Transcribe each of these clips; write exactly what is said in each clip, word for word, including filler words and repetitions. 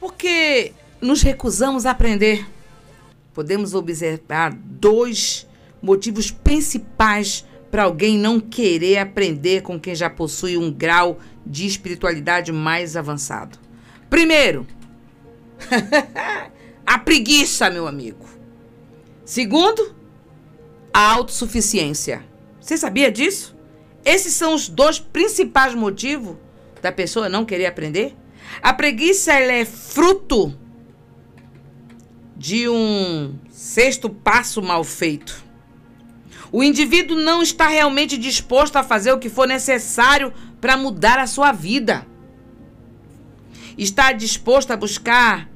Porque nos recusamos a aprender. Podemos observar dois motivos principais para alguém não querer aprender com quem já possui um grau de espiritualidade mais avançado. Primeiro, a preguiça, meu amigo. Segundo, a autossuficiência. Você sabia disso? Esses são os dois principais motivos da pessoa não querer aprender. A preguiça, ela é fruto de um sexto passo mal feito. O indivíduo não está realmente disposto a fazer o que for necessário para mudar a sua vida. Está disposto a buscar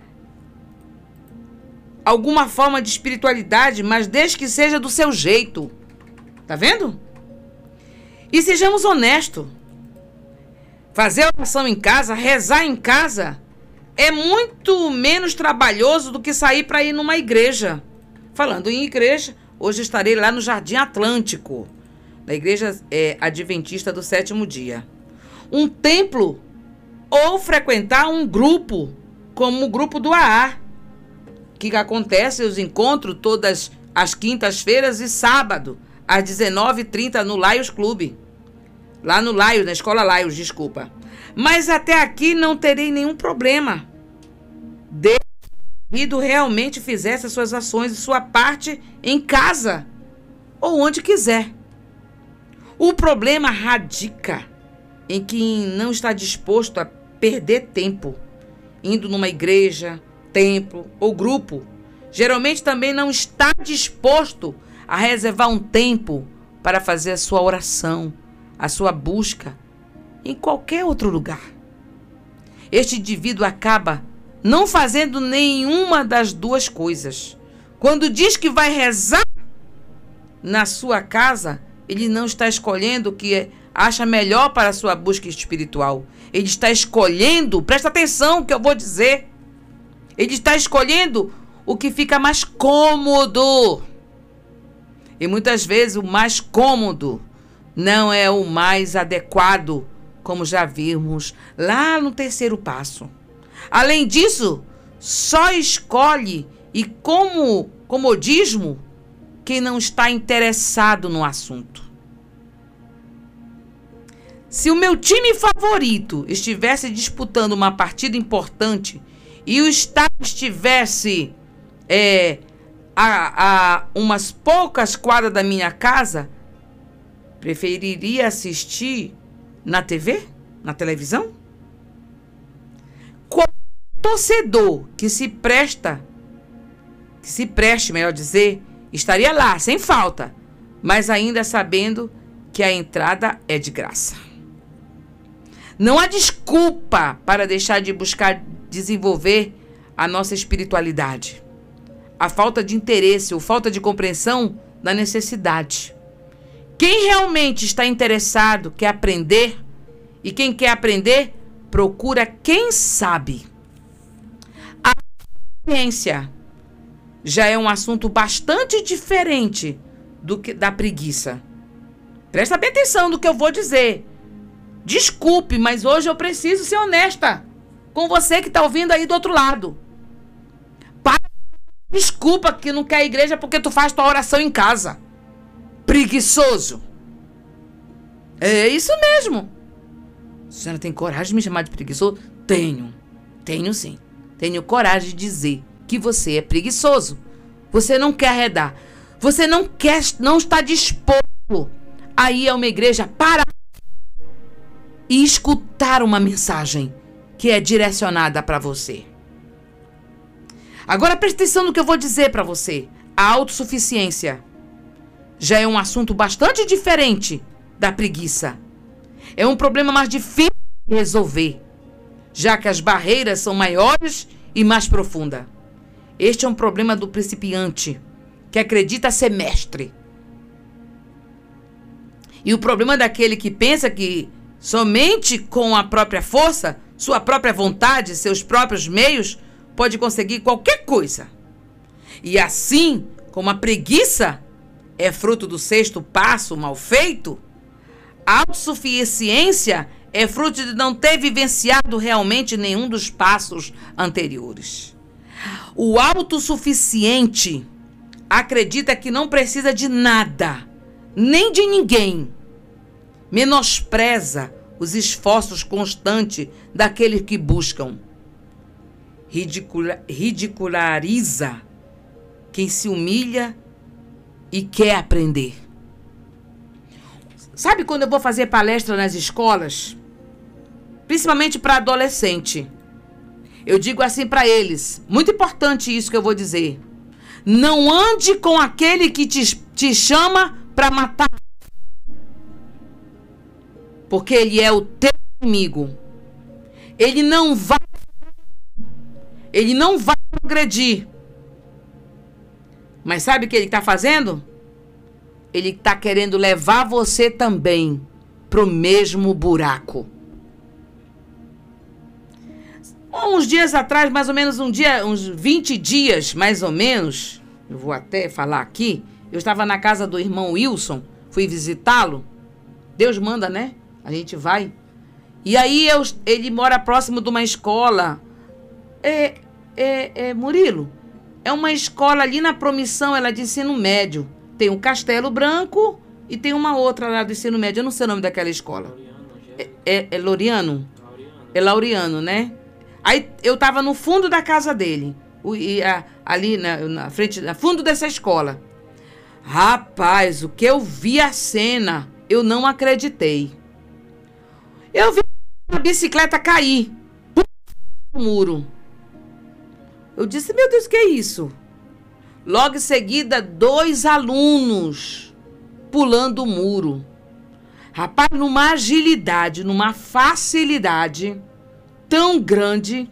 alguma forma de espiritualidade, mas desde que seja do seu jeito. Tá vendo? E sejamos honestos. Fazer oração em casa, rezar em casa, é muito menos trabalhoso do que sair para ir numa igreja. Falando em igreja, hoje estarei lá no Jardim Atlântico, na igreja é, adventista do sétimo dia. Um templo ou frequentar um grupo, como o grupo do A A, que acontece os encontros todas as quintas-feiras e sábado, às dezenove e trinta no Laios Clube. Lá no Laios, na Escola Laios, desculpa. Mas até aqui não terei nenhum problema. Desde que o indivíduo realmente fizesse as suas ações e sua parte em casa ou onde quiser. O problema radica em quem não está disposto a perder tempo indo numa igreja, templo ou grupo. Geralmente também não está disposto a reservar um tempo para fazer a sua oração, a sua busca em qualquer outro lugar. Este indivíduo acaba não fazendo nenhuma das duas coisas. Quando diz que vai rezar na sua casa, ele não está escolhendo o que acha melhor para a sua busca espiritual. Ele está escolhendo, presta atenção no que eu vou dizer, ele está escolhendo o que fica mais cômodo. E muitas vezes o mais cômodo não é o mais adequado, como já vimos lá no terceiro passo. Além disso, só escolhe e como comodismo quem não está interessado no assunto. Se o meu time favorito estivesse disputando uma partida importante e o estádio estivesse é, a, a umas poucas quadras da minha casa, preferiria assistir na T V? Na televisão? Qual torcedor que se presta, que se preste, melhor dizer, estaria lá, sem falta, mas ainda sabendo que a entrada é de graça. Não há desculpa para deixar de buscar desenvolver a nossa espiritualidade. A falta de interesse ou falta de compreensão da necessidade. Quem realmente está interessado quer aprender, e quem quer aprender procura quem sabe. A ciência já é um assunto bastante diferente do que da preguiça. Presta bem atenção no que eu vou dizer. Desculpe, mas hoje eu preciso ser honesta com você que está ouvindo aí do outro lado. Para, desculpa que não quer a igreja porque tu faz tua oração em casa. Preguiçoso. É isso mesmo. A senhora tem coragem de me chamar de preguiçoso? Tenho. Tenho sim. Tenho coragem de dizer que você é preguiçoso. Você não quer arredar. Você não quer, não está disposto a ir a uma igreja para e escutar uma mensagem que é direcionada para você. Agora preste atenção no que eu vou dizer para você. A autossuficiência já é um assunto bastante diferente da preguiça. É um problema mais difícil de resolver, já que as barreiras são maiores e mais profundas. Este é um problema do principiante, que acredita ser mestre. E o problema daquele que pensa que somente com a própria força, sua própria vontade, seus próprios meios, pode conseguir qualquer coisa. E assim, como a preguiça é fruto do sexto passo mal feito, a autossuficiência é fruto de não ter vivenciado realmente nenhum dos passos anteriores. O autossuficiente acredita que não precisa de nada, nem de ninguém. Menospreza os esforços constantes daqueles que buscam. Ridicula, ridiculariza quem se humilha e quer aprender. Sabe quando eu vou fazer palestra nas escolas? Principalmente para adolescente. Eu digo assim para eles, muito importante isso que eu vou dizer. Não ande com aquele que te, te chama para matar. Porque ele é o teu inimigo. Ele não vai, ele não vai progredir. Mas sabe o que ele está fazendo? Ele está querendo levar você também para o mesmo buraco. Uns dias atrás, mais ou menos um dia, uns vinte dias, mais ou menos, eu vou até falar aqui, eu estava na casa do irmão Wilson, fui visitá-lo. Deus manda, né? A gente vai. E aí eu, ele mora próximo de uma escola. É, é, é, Murilo, é uma escola ali na Promissão, ela é de ensino médio. Tem um Castelo Branco e tem uma outra lá do ensino médio. Eu não sei o nome daquela escola. É, é, é Loriano? É Laureano, né? Aí eu tava no fundo da casa dele. O, e a, ali na, na frente, no fundo dessa escola. Rapaz, o que eu vi a cena, eu não acreditei. Eu vi a bicicleta cair no muro. Eu disse, meu Deus, o que é isso? Logo em seguida, dois alunos pulando o muro. Rapaz, numa agilidade, numa facilidade tão grande,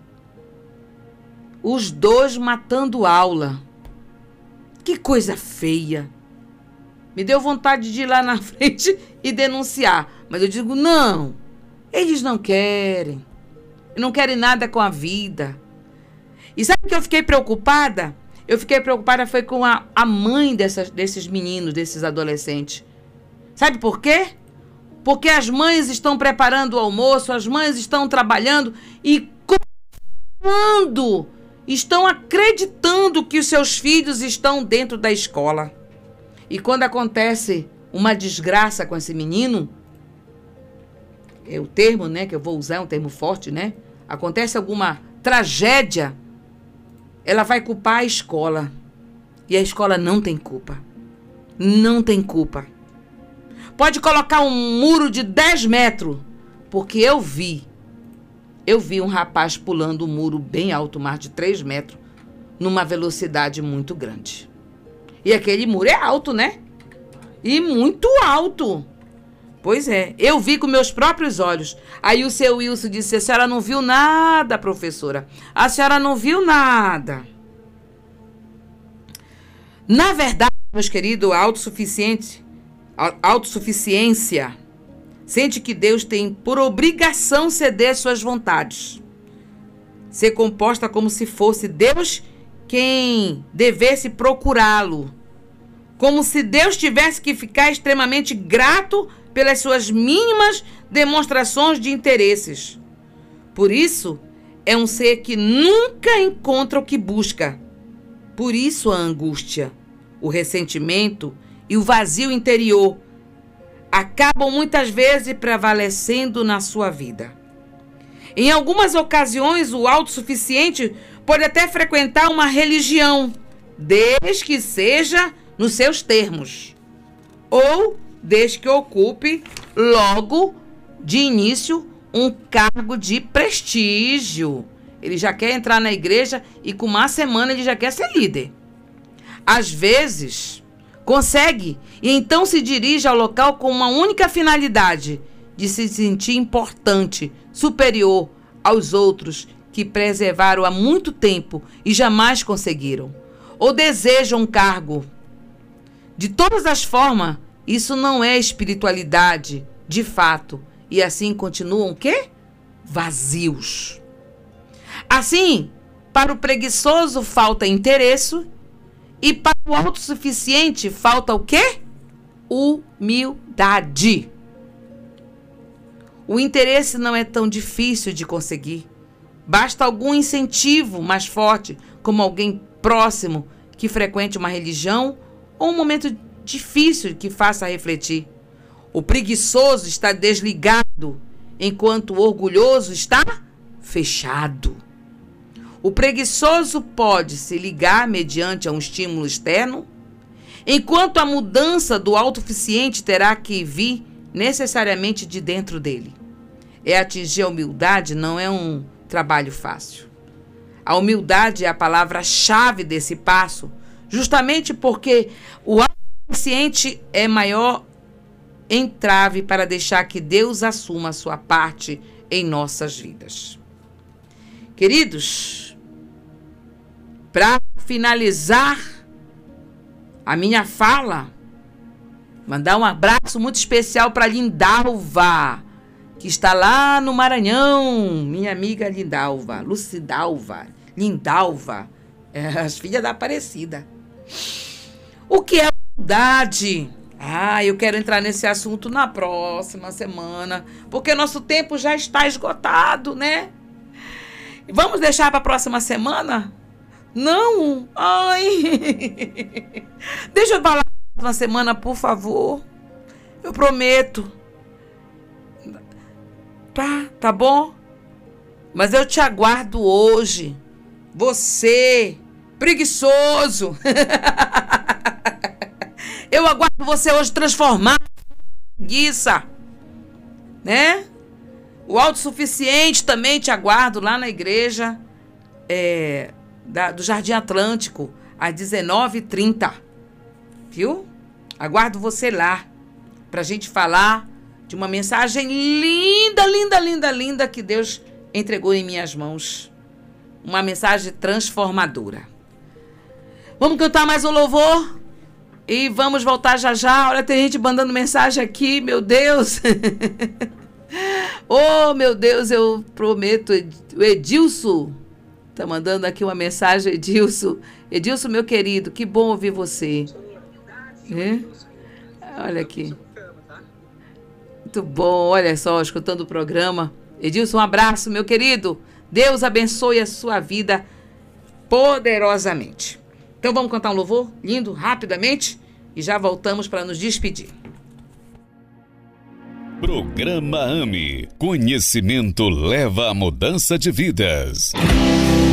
os dois matando aula. Que coisa feia. Me deu vontade de ir lá na frente e denunciar. Mas eu digo, não, eles não querem. Não querem nada com a vida. E sabe que eu fiquei preocupada? Eu fiquei preocupada foi com a, a mãe dessas, desses meninos, desses adolescentes. Sabe por quê? Porque as mães estão preparando o almoço, as mães estão trabalhando e quando estão acreditando que os seus filhos estão dentro da escola. E quando acontece uma desgraça com esse menino, é o termo, né, que eu vou usar, é um termo forte, né? Acontece alguma tragédia, ela vai culpar a escola. E a escola não tem culpa. Não tem culpa. Pode colocar um muro de dez metros, porque eu vi, eu vi um rapaz pulando um muro bem alto, mais de três metros, numa velocidade muito grande. E aquele muro é alto, né? E muito alto. Pois é, eu vi com meus próprios olhos. Aí o seu Wilson disse, a senhora não viu nada, professora. A senhora não viu nada. Na verdade, meus queridos, autossuficiente, autossuficiência sente que Deus tem por obrigação ceder suas vontades. Ser composta como se fosse Deus quem devesse procurá-lo. Como se Deus tivesse que ficar extremamente grato pelas suas mínimas demonstrações de interesses. Por isso, é um ser que nunca encontra o que busca. Por isso a angústia, o ressentimento e o vazio interior acabam muitas vezes prevalecendo na sua vida. Em algumas ocasiões, o autossuficiente pode até frequentar uma religião, desde que seja nos seus termos, ou desde que ocupe logo de início um cargo de prestígio. Ele já quer entrar na igreja e com uma semana ele já quer ser líder. Às vezes, consegue e então se dirige ao local com uma única finalidade de se sentir importante, superior aos outros que preservaram há muito tempo e jamais conseguiram. Ou desejam um cargo. De todas as formas, isso não é espiritualidade, de fato. E assim continuam o quê? Vazios. Assim, para o preguiçoso falta interesse e para o autossuficiente falta o quê? Humildade. O interesse não é tão difícil de conseguir. Basta algum incentivo mais forte, como alguém próximo que frequente uma religião ou um momento difícil que faça refletir. O preguiçoso está desligado, enquanto o orgulhoso está fechado. O preguiçoso pode se ligar mediante a um estímulo externo, enquanto a mudança do autossuficiente terá que vir necessariamente de dentro dele. É atingir a humildade não é um trabalho fácil. A humildade é a palavra-chave desse passo, justamente porque o autossuficiente é maior entrave para deixar que Deus assuma a sua parte em nossas vidas. Queridos, para finalizar a minha fala, mandar um abraço muito especial para Lindalva, que está lá no Maranhão. Minha amiga Lindalva, Lucidalva, Lindalva, é, as filhas da Aparecida. O que é humildade? Ah, eu quero entrar nesse assunto na próxima semana, porque nosso tempo já está esgotado, né? Vamos deixar para a próxima semana? Não? Ai! Deixa eu falar na próxima semana, por favor. Eu prometo. Tá, tá bom? Mas eu te aguardo hoje. Você, preguiçoso. Eu aguardo você hoje transformar em preguiça, né? O autossuficiente também te aguardo lá na igreja é, da, do Jardim Atlântico, às dezenove e trinta. Viu? Aguardo você lá pra gente falar de uma mensagem linda, linda, linda, linda que Deus entregou em minhas mãos. Uma mensagem transformadora. Vamos cantar mais um louvor? E vamos voltar já já. Olha, tem gente mandando mensagem aqui, meu Deus. Oh, meu Deus, eu prometo. O Edilson tá mandando aqui uma mensagem, Edilson. Edilson, meu querido, que bom ouvir você. É? Olha aqui. Muito bom, olha só, escutando o programa. Edilson, um abraço, meu querido. Deus abençoe a sua vida poderosamente. Então vamos cantar um louvor lindo, rapidamente, e já voltamos para nos despedir. Programa AME. Conhecimento leva a mudança de vidas.